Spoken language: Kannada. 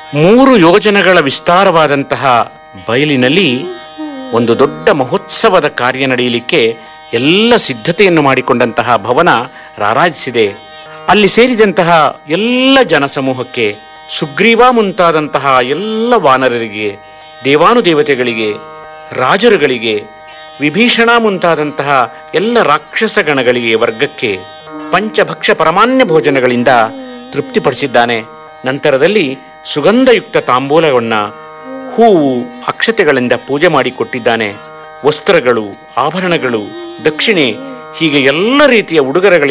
3 ಯೋಜನೆಗಳ ವಿಸ್ತಾರವಾದಂತಹ ಬಯಲಿನಲ್ಲಿ ಒಂದು ದೊಡ್ಡ ಮಹೋತ್ಸವದ ಕಾರ್ಯ ನಡೆಯಲಿಕ್ಕೆ ಎಲ್ಲ ಸಿದ್ಧತೆಯನ್ನು ಮಾಡಿಕೊಂಡಂತಹ ಭವನ ರಾರಾಜಿಸಿದೆ. ಅಲ್ಲಿ ಸೇರಿದಂತಹ ಎಲ್ಲ ಜನಸಮೂಹಕ್ಕೆ, ಸುಗ್ರೀವ ಮುಂತಾದಂತಹ ಎಲ್ಲ ವಾನರರಿಗೆ, ದೇವಾನುದೇವತೆಗಳಿಗೆ, ರಾಜರುಗಳಿಗೆ, ವಿಭೀಷಣ ಮುಂತಾದಂತಹ ಎಲ್ಲ ರಾಕ್ಷಸ ಗಣಗಳಿಗೆ, ವರ್ಗಕ್ಕೆ ಪಂಚಭಕ್ಷ ಪರಮಾನ್ಯ ಭೋಜನಗಳಿಂದ ತೃಪ್ತಿಪಡಿಸಿದ್ದಾನೆ. ನಂತರದಲ್ಲಿ ಸುಗಂಧಯುಕ್ತ ತಾಂಬೂಲವನ್ನ, ಹೂವು, ಅಕ್ಷತೆಗಳಿಂದ ಪೂಜೆ ಮಾಡಿಕೊಟ್ಟಿದ್ದಾನೆ. ವಸ್ತ್ರಗಳು, ಆಭರಣಗಳು, ದಕ್ಷಿಣೆ, ಹೀಗೆ ಎಲ್ಲ ರೀತಿಯ ಉಡುಗೊರೆಗಳಿಂದ